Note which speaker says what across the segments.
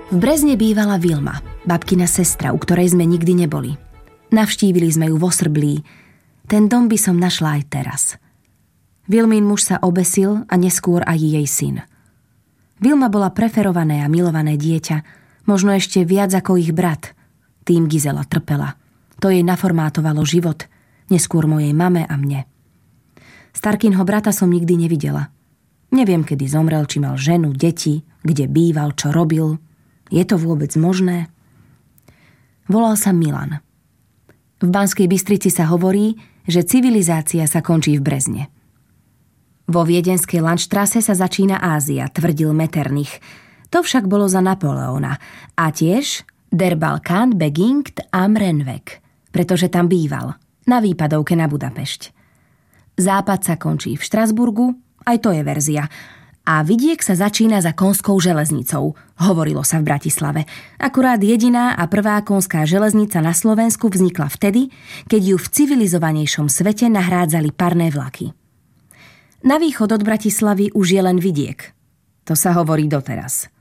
Speaker 1: V Brezne bývala Vilma, babkina sestra, u ktorej sme nikdy neboli. Navštívili sme ju vo Srblí. Ten dom by som našla aj teraz. Vilmín muž sa obesil a neskôr aj jej syn. Vilma bola preferované a milované dieťa, možno ešte viac ako ich brat. Tým Gizela trpela. To jej naformátovalo život, neskôr mojej mame a mne. Starkinho brata som nikdy nevidela. Neviem, kedy zomrel, či mal ženu, deti, kde býval, čo robil. Je to vôbec možné? Volal sa Milan. V Banskej Bystrici sa hovorí, že civilizácia sa končí v Brezne. Vo viedenskej Landstrasse sa začína Ázia, tvrdil Metternich. To však bolo za Napoleona. A tiež der Balkán beginnt am Rennweg, pretože tam býval, na výpadovke na Budapešť. Západ sa končí v Štrasburgu, aj to je verzia. A vidiek sa začína za konskou železnicou, hovorilo sa v Bratislave. Akurát jediná a prvá konská železnica na Slovensku vznikla vtedy, keď ju v civilizovanejšom svete nahrádzali parné vlaky. Na východ od Bratislavy už je len vidiek. To sa hovorí doteraz.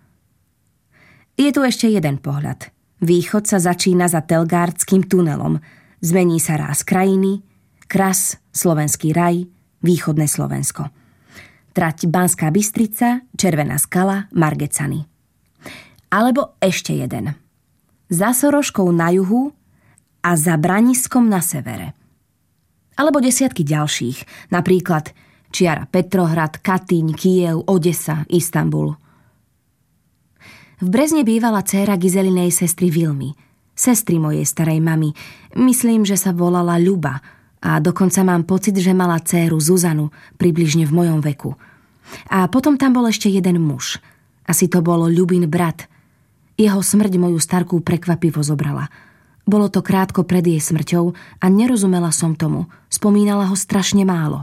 Speaker 1: Je tu ešte jeden pohľad. Východ sa začína za Telgardským tunelom. Zmení sa ráz krajiny, Kras, slovenský raj, východné Slovensko. Trať Banská Bystrica, Červená Skala, Margecany. Alebo ešte jeden. Za Soroškou na juhu a za Braniskom na severe. Alebo desiatky ďalších, napríklad čiara Petrohrad, Katyň, Kyjev, Odesa, Istanbul. V Brezne bývala dcéra Gizelinej sestry Vilmy, sestry mojej starej mamy. Myslím, že sa volala Ľuba a dokonca mám pocit, že mala dcéru Zuzanu, približne v mojom veku. A potom tam bol ešte jeden muž. Asi to bol Ľubin brat. Jeho smrť moju starku prekvapivo zobrala. Bolo to krátko pred jej smrťou a nerozumela som tomu. Spomínala ho strašne málo.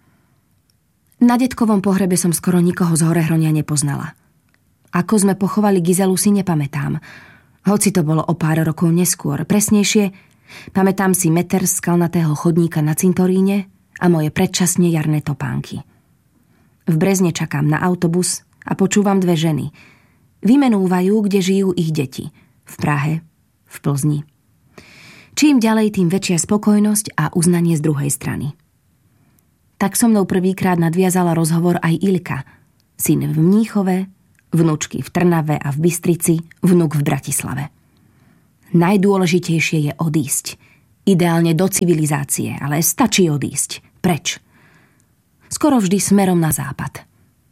Speaker 1: Na detkovom pohrebe som skoro nikoho z Horehronia nepoznala. Ako sme pochovali Gizelu, si nepamätám. Hoci to bolo o pár rokov neskôr. Presnejšie, pamätám si meter skalnatého chodníka na cintoríne a moje predčasne jarné topánky. V Brezne čakám na autobus a počúvam dve ženy. Vymenúvajú, kde žijú ich deti. V Prahe, v Plzni. Čím ďalej, tým väčšia spokojnosť a uznanie z druhej strany. Tak so mnou prvýkrát nadviazala rozhovor aj Ilka. Syn v Mníchove, vnúčky v Trnave a v Bystrici, vnuk v Bratislave. Najdôležitejšie je odísť. Ideálne do civilizácie, ale stačí odísť. Preč? Skoro vždy smerom na západ.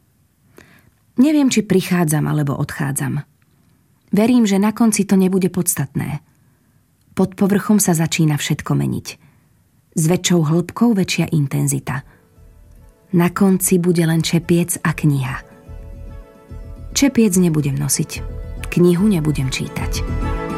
Speaker 1: Neviem, či prichádzam alebo odchádzam. Verím, že na konci to nebude podstatné. Pod povrchom sa začína všetko meniť. S väčšou hĺbkou väčšia intenzita. Na konci bude len čepiec a kniha. Čepiec nebudem nosiť. Knihu nebudem čítať.